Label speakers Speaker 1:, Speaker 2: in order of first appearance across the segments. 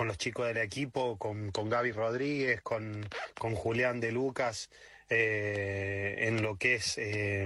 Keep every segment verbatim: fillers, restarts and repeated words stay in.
Speaker 1: con los chicos del equipo, con, con Gaby Rodríguez, con, con Julián de Lucas, eh, en lo que es eh,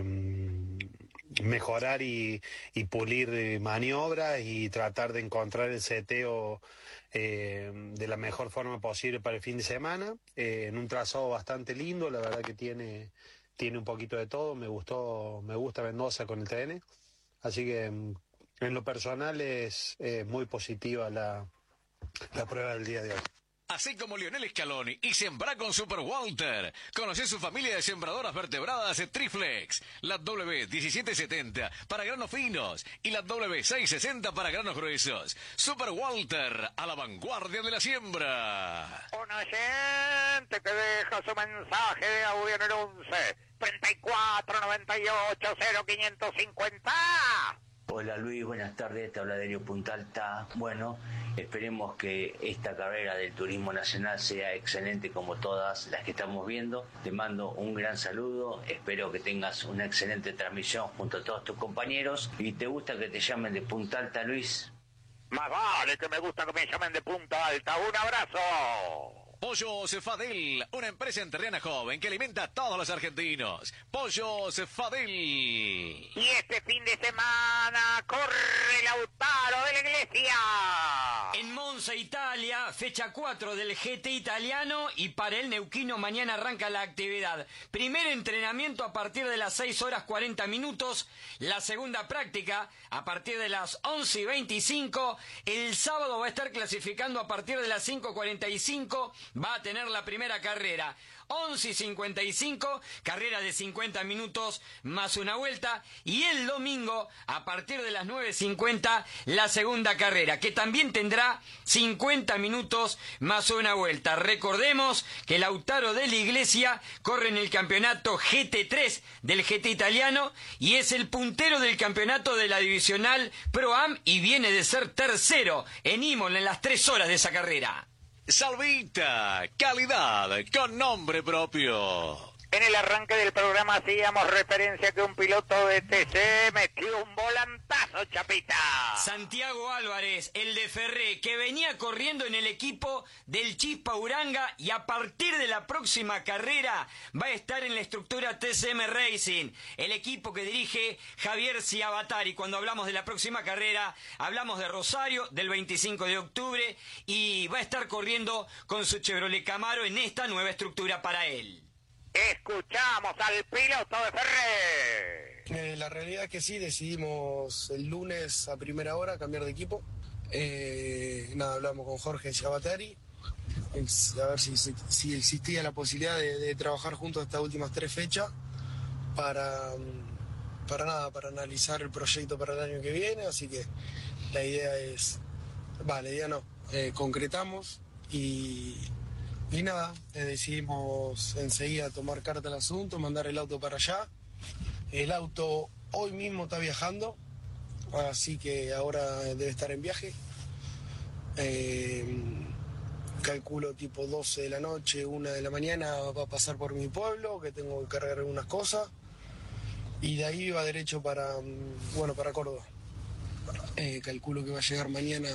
Speaker 1: mejorar y, y pulir maniobras y tratar de encontrar el seteo eh, de la mejor forma posible para el fin de semana, eh, en un trazado bastante lindo, la verdad que tiene, tiene un poquito de todo, me gustó, me gusta Mendoza con el T N, así que en lo personal es eh, muy positiva la, la prueba del día de hoy.
Speaker 2: Así como Lionel Scaloni y sembra con Super Walter. Conoce su familia de sembradoras vertebradas Triflex. La W diecisiete setenta para granos finos y la W seiscientos sesenta para granos gruesos. Super Walter, a la vanguardia de la siembra.
Speaker 3: Un oyente que deja su mensaje de audio en el once treinta y cuatro noventa y ocho cero quinientos cincuenta.
Speaker 4: Hola Luis, buenas tardes, te habla Delio Punta Alta. Bueno, esperemos que esta carrera del turismo nacional sea excelente como todas las que estamos viendo. Te mando un gran saludo, espero que tengas una excelente transmisión junto a todos tus compañeros. ¿Y te gusta que te llamen de Punta Alta, Luis?
Speaker 3: Más vale que me gusta que me llamen de Punta Alta. ¡Un abrazo!
Speaker 2: Pollos Fadel, una empresa enterriana joven que alimenta a todos los argentinos. Pollos Fadel.
Speaker 3: Y este fin de semana corre Lautaro de la Iglesia.
Speaker 5: En Monza, Italia, fecha cuatro del G T italiano, y para el neuquino mañana arranca la actividad. Primer entrenamiento a partir de las seis horas cuarenta minutos, la segunda práctica a partir de las once y veinticinco. El sábado va a estar clasificando a partir de las cinco cuarenta y cinco. Va a tener la primera carrera, once y cincuenta y cinco, carrera de cincuenta minutos más una vuelta, y el domingo a partir de las nueve cincuenta la segunda carrera, que también tendrá cincuenta minutos más una vuelta. Recordemos que Lautaro de la Iglesia corre en el campeonato G T tres del G T italiano y es el puntero del campeonato de la divisional Pro Am y viene de ser tercero en Imola en las tres horas de esa carrera.
Speaker 2: Salvita, calidad con nombre propio.
Speaker 3: En el arranque del programa hacíamos referencia que un piloto de T C metió un volantazo, Chapita.
Speaker 5: Santiago Álvarez, el de Ferré, que venía corriendo en el equipo del Chispa Uranga y a partir de la próxima carrera va a estar en la estructura T C M Racing, el equipo que dirige Javier Ciabatari. Cuando hablamos de la próxima carrera, hablamos de Rosario, del veinticinco de octubre, y va a estar corriendo con su Chevrolet Camaro en esta nueva estructura para él.
Speaker 3: Escuchamos al piloto de Ferré.
Speaker 6: Eh, la realidad es que sí, decidimos el lunes a primera hora cambiar de equipo. Eh, nada, hablamos con Jorge Ciabatari, a ver si, si existía la posibilidad de, de trabajar juntos estas últimas tres fechas para, para nada, para analizar el proyecto para el año que viene. Así que la idea es, va, la idea no, eh, concretamos y... Y nada, eh, decidimos enseguida tomar carta al asunto, mandar el auto para allá. El auto hoy mismo está viajando, así que ahora debe estar en viaje. Eh, calculo tipo doce de la noche, una de la mañana va a pasar por mi pueblo, que tengo que cargar algunas cosas. Y de ahí va derecho para, bueno, para Córdoba. Eh, calculo que va a llegar mañana...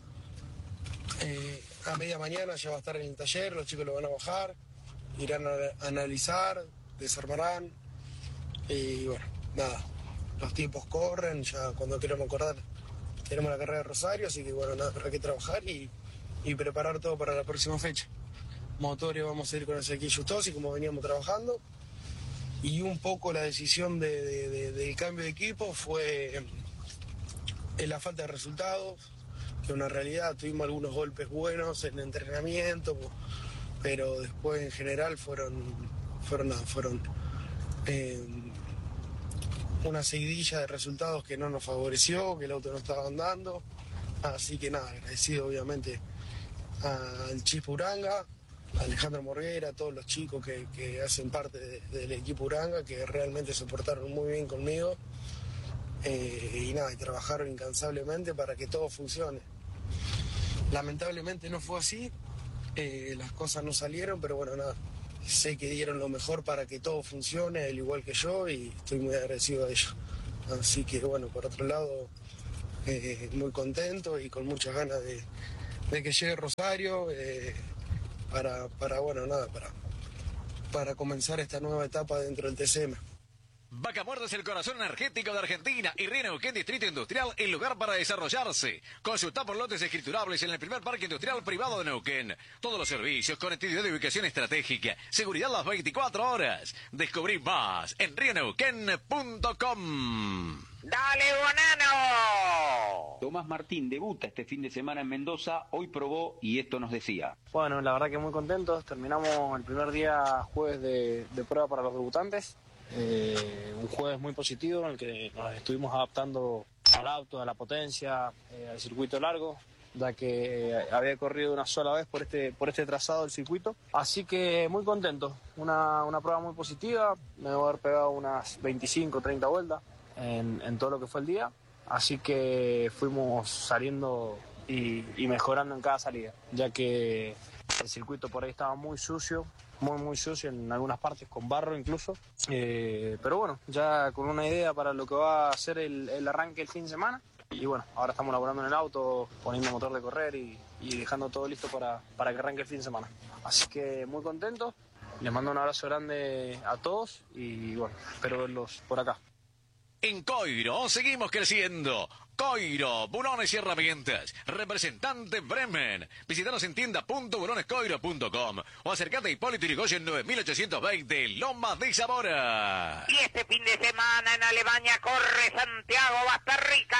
Speaker 6: Eh, a media mañana ya va a estar en el taller, los chicos lo van a bajar, irán a analizar, desarmarán y bueno, nada, los tiempos corren, ya cuando queremos acordar tenemos la carrera de Rosario, así que bueno, nada, habrá que trabajar y, y preparar todo para la próxima fecha. Motores vamos a ir con el Ezequiel Justosi como veníamos trabajando, y un poco la decisión de, de, de, del cambio de equipo fue en la falta de resultados, que una realidad, tuvimos algunos golpes buenos en entrenamiento, pero después en general fueron, fueron nada, fueron eh, una seguidilla de resultados que no nos favoreció, que el auto no estaba andando, así que nada, agradecido obviamente al Chispa Uranga, a Alejandro Morguera, a todos los chicos que, que hacen parte de, del equipo Uranga, que realmente se portaron muy bien conmigo, eh, y nada, y trabajaron incansablemente para que todo funcione. Lamentablemente no fue así, eh, las cosas no salieron, pero bueno, nada, sé que dieron lo mejor para que todo funcione, al igual que yo, y estoy muy agradecido a ellos. Así que bueno, por otro lado, eh, muy contento y con muchas ganas de, de que llegue Rosario, eh, para, para, bueno, nada, para, para comenzar esta nueva etapa dentro del T C M.
Speaker 2: Vaca Muerta es el corazón energético de Argentina y Río Neuquén Distrito Industrial, el lugar para desarrollarse. Consulta por lotes escriturables en el primer parque industrial privado de Neuquén. Todos los servicios, conectividad de ubicación estratégica, seguridad las veinticuatro horas. Descubrí más en río neuquén punto com.
Speaker 3: ¡Dale, Bonano!
Speaker 7: Tomás Martín debuta este fin de semana en Mendoza, hoy probó y esto nos decía.
Speaker 8: Bueno, la verdad que muy contentos, terminamos el primer día jueves de, de prueba para los debutantes. Eh, un jueves muy positivo en el que nos estuvimos adaptando al auto, a la potencia, eh, al circuito largo, ya que eh, había corrido una sola vez por este, por este trazado del circuito. Así que muy contento, una, una prueba muy positiva, me debo haber pegado unas veinticinco, treinta vueltas en, en todo lo que fue el día, así que fuimos saliendo y, y mejorando en cada salida, ya que el circuito por ahí estaba muy sucio, muy muy sucio en algunas partes, con barro incluso, eh, pero bueno, ya con una idea para lo que va a ser el, el arranque el fin de semana, y bueno, ahora estamos laburando en el auto, poniendo motor de correr y, y dejando todo listo para, para que arranque el fin de semana, así que muy contento, les mando un abrazo grande a todos y bueno, espero verlos por acá.
Speaker 2: En Coiro seguimos creciendo. Coiro, bulones y herramientas. Representante Bremen. Visítanos en tienda punto bulones coiro punto com o acercate a Hipólito Yrigoyen nueve mil ochocientos veinte, Lomas de Zamora.
Speaker 3: Y este fin de semana en Alemania corre Santiago Bastarrica.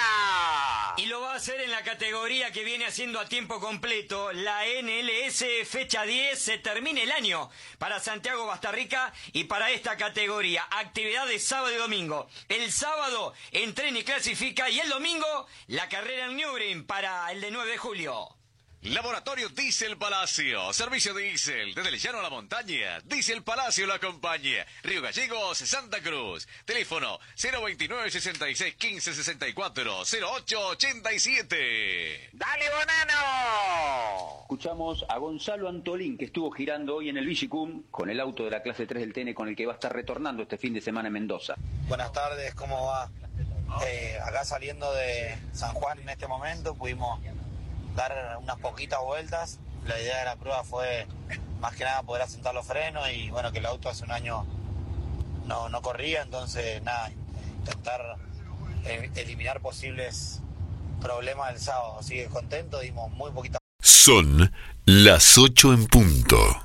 Speaker 5: Y lo va a hacer en la categoría que viene haciendo a tiempo completo, la N L S fecha diez, se termina el año para Santiago Bastarrica y para esta categoría. Actividad de sábado y domingo. El sábado entrena y clasifica y el domingo la carrera en Nürburgring para el de nueve de julio.
Speaker 2: Laboratorio Diesel Palacio. Servicio diésel desde el llano a la montaña. Diesel Palacio lo acompaña. Río Gallegos, Santa Cruz. Teléfono cero veintinueve, sesenta y seis, quince, sesenta y cuatro, cero ocho ochenta y siete.
Speaker 3: ¡Dale, Bonano!
Speaker 7: Escuchamos a Gonzalo Antolín, que estuvo girando hoy en el Vigicum con el auto de la clase tres del T N con el que va a estar retornando este fin de semana en Mendoza.
Speaker 9: Buenas tardes, ¿cómo va? Eh, acá saliendo de San Juan en este momento pudimos dar unas poquitas vueltas. La idea de la prueba fue más que nada poder asentar los frenos y bueno, que el auto hace un año no, no corría, entonces nada, intentar eh, eliminar posibles problemas del sábado. Así que contento, dimos muy poquitas.
Speaker 10: Son las ocho en punto.